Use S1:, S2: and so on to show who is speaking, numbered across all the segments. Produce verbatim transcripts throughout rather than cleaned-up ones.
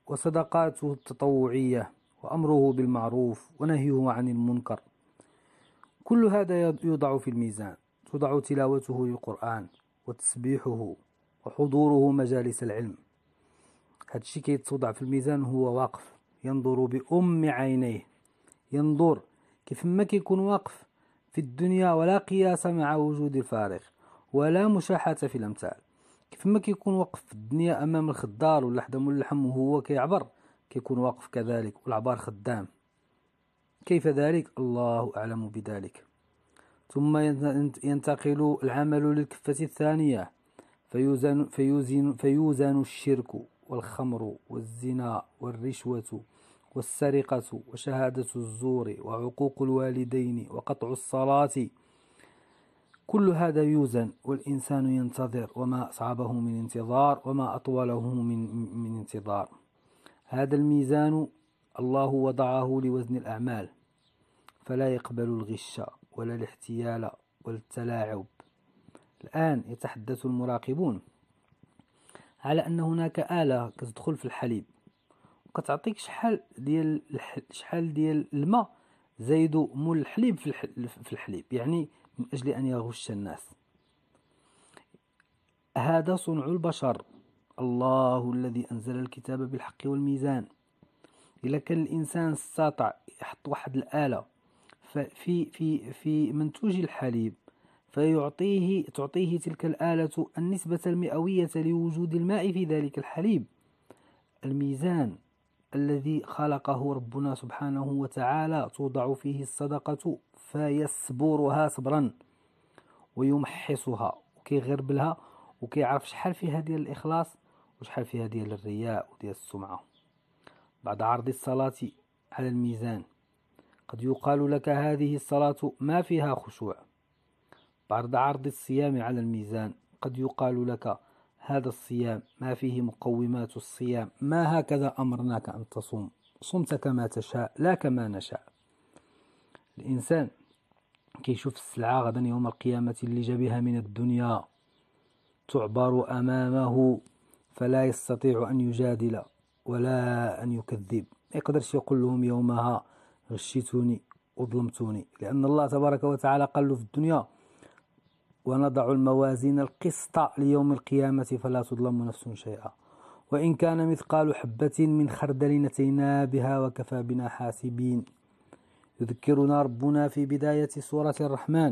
S1: وصدقاته التطوعية وأمره بالمعروف ونهيه عن المنكر، كل هذا يوضع في الميزان. توضع تلاوته للقرآن وتسبيحه وحضوره مجالس العلم. هذا الشيء كيتوضع في الميزان هو واقف ينظر بأم عينيه، ينظر كيف ما كيكون واقف في الدنيا ولا قياس مع وجود الفارغ ولا مشاحة في الأمثال. كيف ما كيكون واقف في الدنيا أمام الخضار ولا حدا مول اللحم وهو كيعبر، كيكون واقف كذلك والعبار خدام. كيف ذلك؟ الله أعلم بذلك. ثم ينتقل العمل للكفة الثانية، فيوزن, فيوزن, فيوزن الشرك والخمر والزنا والرشوة والسرقة وشهادة الزور وعقوق الوالدين وقطع الصلاة، كل هذا يوزن والإنسان ينتظر، وما أصعبه من انتظار وما أطوله من, من انتظار. هذا الميزان الله وضعه لوزن الأعمال، فلا يقبل الغش ولا الاحتيال ولا التلاعب. الآن يتحدث المراقبون على أن هناك آلة كتدخل في الحليب وكتعطيك شحال ديال شحال ديال الماء زايد مول الحليب في الحليب، يعني من أجل أن يغش الناس. هذا صنع البشر، الله الذي أنزل الكتاب بالحق والميزان. إذا كان الإنسان استطاع يحط واحد الآلة في في في منتوج الحليب فيعطيه تعطيه تلك الآلة النسبة المئوية لوجود الماء في ذلك الحليب، الميزان الذي خلقه ربنا سبحانه وتعالى توضع فيه الصدقة فيصبرها صبرا ويمحصها وكيغربلها وكيعرف شحال فيها ديال الإخلاص وشحال فيها ديال الرياء وديال السمعة. بعد عرض الصلاة على الميزان قد يقال لك هذه الصلاة ما فيها خشوع. بعد عرض الصيام على الميزان قد يقال لك هذا الصيام ما فيه مقومات الصيام، ما هكذا أمرناك أن تصوم، صمت كما تشاء لا كما نشاء. الإنسان كيشوف السلعة غدا يوم القيامة اللي جابها من الدنيا تعبر أمامه فلا يستطيع أن يجادل ولا أن يكذب، ما يقدرش يقول لهم يومها غشيتوني وظلمتوني، لأن الله تبارك وتعالى قال له في الدنيا ونضع الموازين القسط ليوم القيامة فلا تظلم نفس شيئا وإن كان مثقال حبة من خردل أتينا بها وكفى بنا حاسبين. يذكرنا ربنا في بداية سورة الرحمن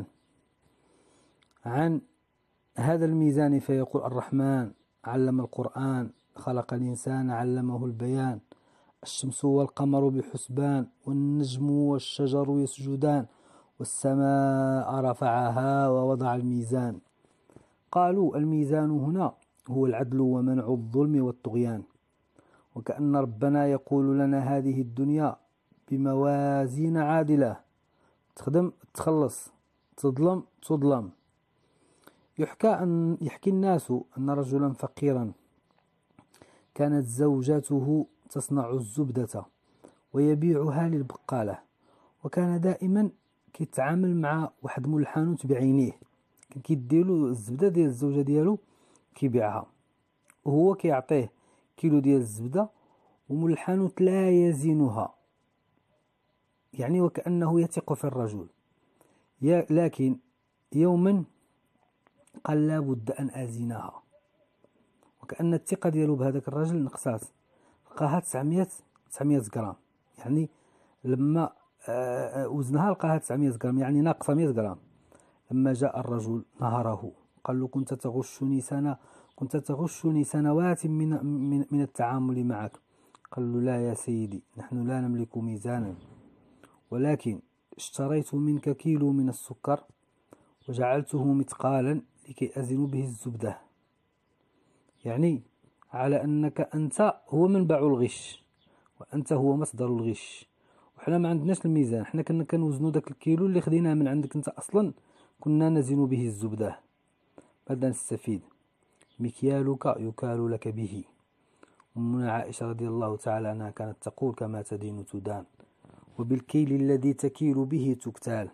S1: عن هذا الميزان فيقول الرحمن علم القرآن خلق الإنسان علمه البيان، الشمس والقمر بحسبان والنجم والشجر يسجدان والسماء رفعها ووضع الميزان. قالوا الميزان هنا هو العدل ومنع الظلم والطغيان، وكأن ربنا يقول لنا هذه الدنيا بموازين عادلة، تخدم تخلص، تظلم تظلم. يحكى أن يحكي الناس أن رجلا فقيرا كانت زوجته تصنع الزبدة ويبيعها للبقالة، وكان دائما كيتعامل مع واحد مول الحانوت بعينيه، كان كيديلو الزبدة ديال الزوجة ديالو كيبيعها وهو كيعطيه كيلو ديال الزبدة ومول الحانوت لا يزنها، يعني وكأنه يثق في الرجل. لكن يوما قال لا بد أن أزنها، وكأن الثقة ديالو بهذاك الرجل نقصات، لقاها تسعمية تسعمية غرام، يعني لما وزنها لقاها تسعمية غرام يعني ناقصة مية غرام. لما جاء الرجل نهره قال له كنت تغشني سنة كنت تغشني سنوات من, من, من التعامل معك. قال له لا يا سيدي، نحن لا نملك ميزانا، ولكن اشتريت منك كيلو من السكر وجعلته مثقالا لكي أزن به الزبدة، يعني على أنك أنت هو منبع الغش وأنت هو مصدر الغش، وحنا ما عندناش الميزان، حنا كنا كنوزنوا داك الكيلو اللي خديناه من عندك انت اصلا كنا نزن به الزبده. ماذا نستفيد؟ مكيالك يكال لك به. أمنا عائشة رضي الله تعالى عنها كانت تقول كما تدين تدان وبالكيل الذي تكيل به تكتال.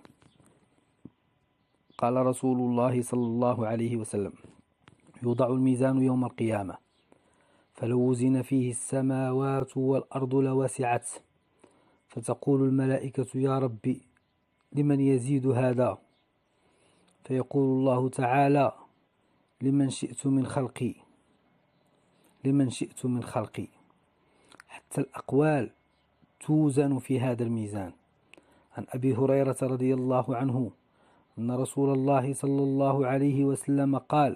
S1: قال رسول الله صلى الله عليه وسلم يوضع الميزان يوم القيامة فلو وزن فيه السماوات والأرض لوسعت، فتقول الملائكة يا ربي لمن يزيد هذا؟ فيقول الله تعالى لمن شئت من خلقي، لمن شئت من خلقي. حتى الأقوال توزن في هذا الميزان. عن أبي هريرة رضي الله عنه أن رسول الله صلى الله عليه وسلم قال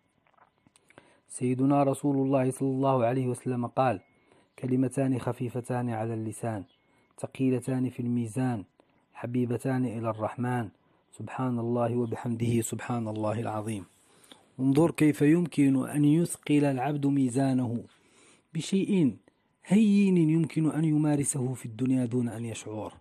S1: سيدنا رسول الله صلى الله عليه وسلم قال: كلمتان خفيفتان على اللسان ثقيلتان في الميزان حبيبتان إلى الرحمن سبحان الله وبحمده سبحان الله العظيم. انظر كيف يمكن أن يثقل العبد ميزانه بشيء هين يمكن أن يمارسه في الدنيا دون أن يشعر.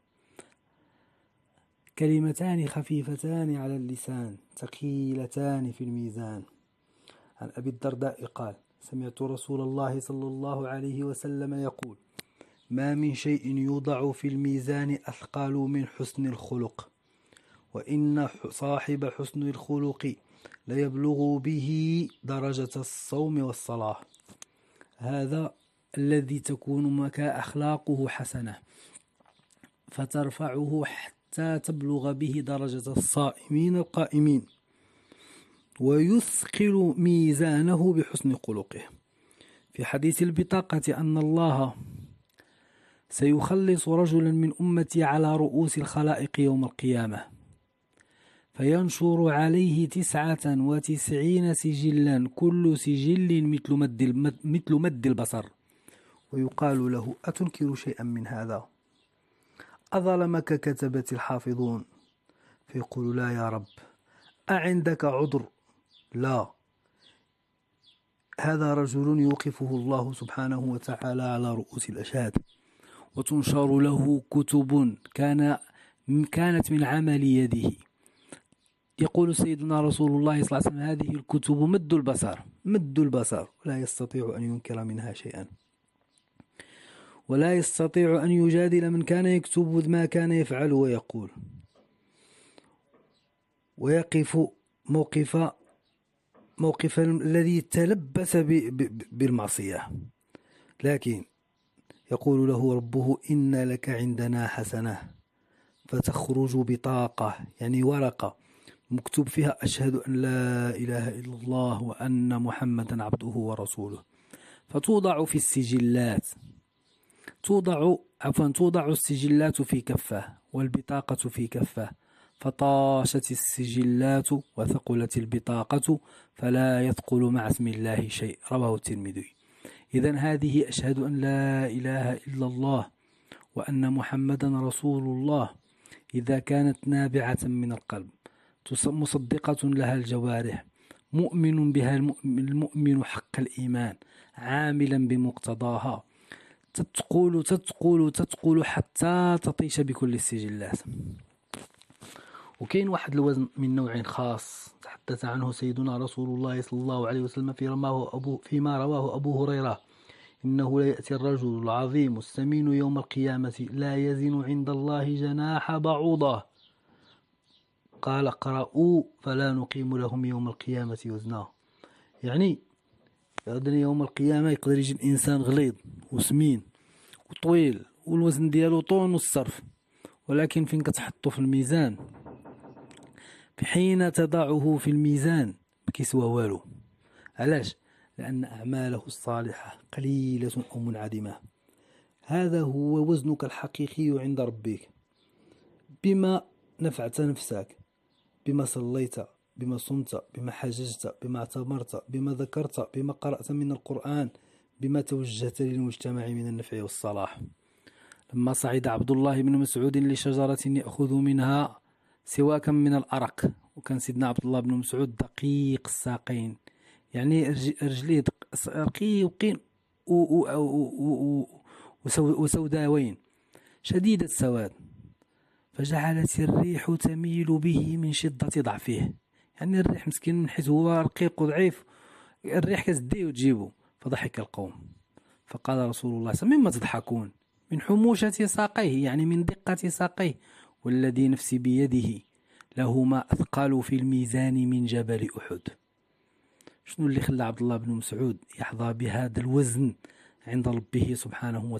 S1: كلمتان خفيفتان على اللسان ثقيلتان في الميزان. عن أبي الدرداء قال: سمعت رسول الله صلى الله عليه وسلم يقول: ما من شيء يوضع في الميزان أثقل من حسن الخلق، وإن صاحب حسن الخلق ليبلغ به درجة الصوم والصلاة. هذا الذي تكون مك أخلاقه حسنة فترفعه حتى تبلغ به درجة الصائمين القائمين، ويثقل ميزانه بحسن خلقه. في حديث البطاقة أن الله سيخلص رجلا من أمتي على رؤوس الخلائق يوم القيامة، فينشر عليه تسعة وتسعين سجلا كل سجل مثل مد, مثل مد البصر، ويقال له: أتنكر شيئا من هذا؟ أظلمك كتبة الحافظون؟ فيقول: لا يا رب. أعندك عذر؟ لا. هذا رجل يوقفه الله سبحانه وتعالى على رؤوس الأشهاد، وتنشر له كتب كان كانت من عمل يده. يقول سيدنا رسول الله صلى الله عليه وسلم: هذه الكتب مد البصر، مد البصر، لا يستطيع أن ينكر منها شيئا، ولا يستطيع أن يجادل من كان يكتب ما كان يفعل ويقول، ويقف موقف موقف الذي تلبس بالمعصية. لكن يقول له ربه: إن لك عندنا حسنة، فتخرج بطاقة، يعني ورقة مكتوب فيها: أشهد أن لا إله إلا الله وأن محمدا عبده ورسوله، فتوضع في السجلات، توضع عفوا توضع السجلات في كفة والبطاقة في كفة، فطاشت السجلات وثقلت البطاقة، فلا يثقل مع اسم الله شيء. رواه الترمذي. إذن هذه أشهد أن لا إله إلا الله وأن محمدا رسول الله إذا كانت نابعة من القلب مصدقة لها الجوارح، مؤمن بها المؤمن حق الإيمان، عاملا بمقتضاها، تتقول تتقول تتقول حتى تطيش بكل السجلات. وكاين واحد الوزن من نوع خاص تحدث عنه سيدنا رسول الله صلى الله عليه وسلم في رماه أبو فيما رواه أبو هريرة: إنه لا يأتي الرجل العظيم السمين يوم القيامة لا يزن عند الله جناح بعوضة. قال: اقرأوا فلا نقيم لهم يوم القيامة وزنا. يعني غدا يوم القيامة يقدر يجي الإنسان غليظ وسمين وطويل والوزن ديالو طون والصرف، ولكن فين كتحطو في الميزان، في حين تضعه في الميزان ما كيسوى والو. علاش؟ لأن أعماله الصالحة قليلة أو منعدمة. هذا هو وزنك الحقيقي عند ربك، بما نفعت نفسك، بما صليت، بما صمت، بما حججت، بما اعتمرت، بما ذكرت، بما قرأت من القرآن، بما توجهت للمجتمع من النفع والصلاح. لما صعد عبد الله بن مسعود لشجرة يأخذ منها سواكا من الأرق، وكان سيدنا عبد الله بن مسعود دقيق الساقين، يعني رجليه رقيقين وسوداوين شديد السواد، فجعلت الريح تميل به من شدة ضعفه. يعني الريح مسكين من حيث هو رقيق وضعيف، الريح كتديه وتجيبه. فضحك القوم، فقال رسول الله صلى الله عليه وسلم: مما تضحكون؟ من حموشة ساقيه، يعني من دقة ساقيه، والذي نفسي بيده لهما أثقل في الميزان من جبل أحد. شنو اللي خلى عبد الله بن مسعود يحظى بهذا الوزن عند ربه سبحانه